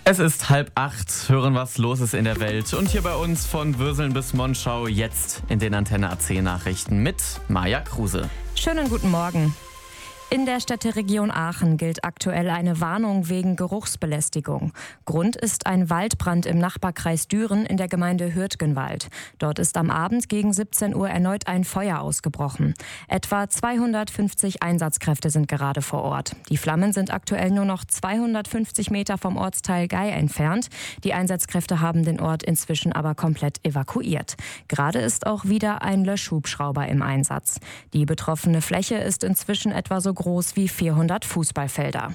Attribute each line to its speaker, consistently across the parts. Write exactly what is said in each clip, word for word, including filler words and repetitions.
Speaker 1: Es ist halb acht, hören, was los ist in der Welt. Und hier bei uns von Würseln bis Monschau jetzt in den Antenne A C Nachrichten mit Maja Kruse.
Speaker 2: Schönen guten Morgen. In der Städteregion Aachen gilt aktuell eine Warnung wegen Geruchsbelästigung. Grund ist ein Waldbrand im Nachbarkreis Düren in der Gemeinde Hürtgenwald. Dort ist am Abend gegen siebzehn Uhr erneut ein Feuer ausgebrochen. Etwa zweihundertfünfzig Einsatzkräfte sind gerade vor Ort. Die Flammen sind aktuell nur noch zweihundertfünfzig Meter vom Ortsteil Gei entfernt. Die Einsatzkräfte haben den Ort inzwischen aber komplett evakuiert. Gerade ist auch wieder ein Löschhubschrauber im Einsatz. Die betroffene Fläche ist inzwischen etwa so groß wie vierhundert Fußballfelder.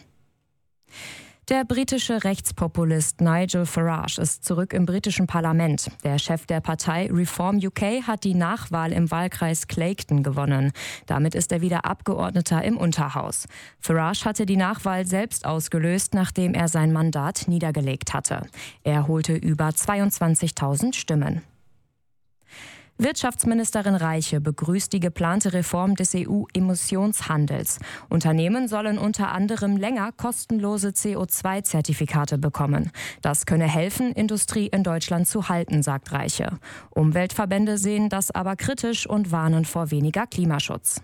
Speaker 2: Der britische Rechtspopulist Nigel Farage ist zurück im britischen Parlament. Der Chef der Partei Reform U K hat die Nachwahl im Wahlkreis Clacton gewonnen. Damit ist er wieder Abgeordneter im Unterhaus. Farage hatte die Nachwahl selbst ausgelöst, nachdem er sein Mandat niedergelegt hatte. Er holte über zweiundzwanzigtausend Stimmen. Wirtschaftsministerin Reiche begrüßt die geplante Reform des E U-Emissionshandels. Unternehmen sollen unter anderem länger kostenlose C O zwei Zertifikate bekommen. Das könne helfen, Industrie in Deutschland zu halten, sagt Reiche. Umweltverbände sehen das aber kritisch und warnen vor weniger Klimaschutz.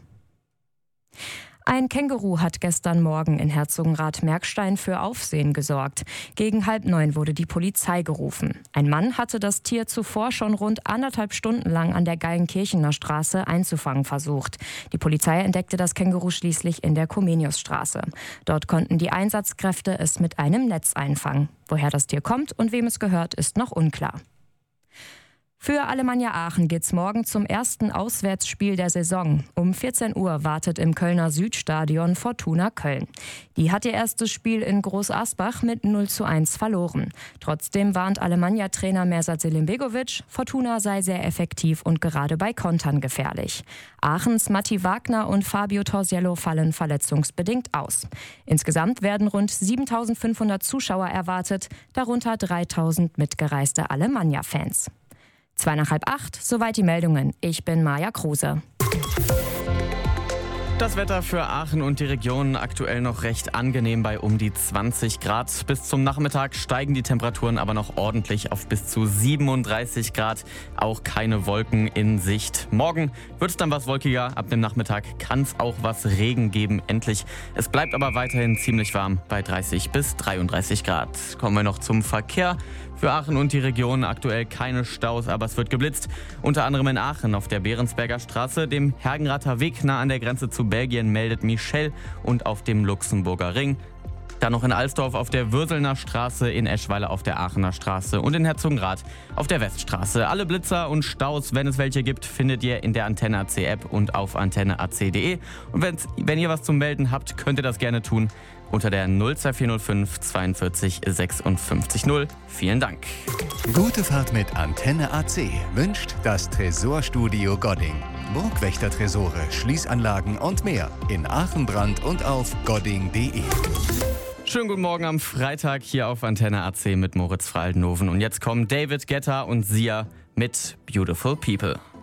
Speaker 2: Ein Känguru hat gestern Morgen in Herzogenrath-Merkstein für Aufsehen gesorgt. Gegen halb neun wurde die Polizei gerufen. Ein Mann hatte das Tier zuvor schon rund anderthalb Stunden lang an der Geilenkirchener Straße einzufangen versucht. Die Polizei entdeckte das Känguru schließlich in der Comeniusstraße. Dort konnten die Einsatzkräfte es mit einem Netz einfangen. Woher das Tier kommt und wem es gehört, ist noch unklar. Für Alemannia Aachen geht's morgen zum ersten Auswärtsspiel der Saison. Um vierzehn Uhr wartet im Kölner Südstadion Fortuna Köln. Die hat ihr erstes Spiel in Groß Asbach mit null zu eins verloren. Trotzdem warnt Alemannia-Trainer Mersat Selimbegovic, Fortuna sei sehr effektiv und gerade bei Kontern gefährlich. Aachens Matti Wagner und Fabio Torsiello fallen verletzungsbedingt aus. Insgesamt werden rund siebentausendfünfhundert Zuschauer erwartet, darunter dreitausend mitgereiste Alemannia-Fans. Zwei nach halb acht, soweit die Meldungen. Ich bin Maja Kruse.
Speaker 1: Das Wetter für Aachen und die Region aktuell noch recht angenehm bei um die zwanzig Grad. Bis zum Nachmittag steigen die Temperaturen aber noch ordentlich auf bis zu siebenunddreißig Grad. Auch keine Wolken in Sicht. Morgen wird es dann was wolkiger. Ab dem Nachmittag kann es auch was Regen geben, endlich. Es bleibt aber weiterhin ziemlich warm bei dreißig bis dreiunddreißig Grad. Kommen wir noch zum Verkehr. Für Aachen und die Region aktuell keine Staus, aber es wird geblitzt. Unter anderem in Aachen auf der Behrensberger Straße, dem Hergenrather Weg nah an der Grenze zu Belgien meldet Michel und auf dem Luxemburger Ring. Dann noch in Alsdorf auf der Würselner Straße, in Eschweiler auf der Aachener Straße und in Herzogenrath auf der Weststraße. Alle Blitzer und Staus, wenn es welche gibt, findet ihr in der Antenne A C App und auf antenne a c punkt de. Und wenn ihr was zum Melden habt, könnt ihr das gerne tun unter der null zwei vier null fünf zweiundvierzig sechsundfünfzig null. Vielen Dank.
Speaker 3: Gute Fahrt mit Antenne A C wünscht das Tresorstudio Godding. Burgwächter-Tresore, Schließanlagen und mehr in Aachen, Brand und auf godding punkt de.
Speaker 1: Schönen guten Morgen am Freitag hier auf Antenne A C mit Moritz Fraldenhoven. Und jetzt kommen David Guetta und Sia mit Beautiful People.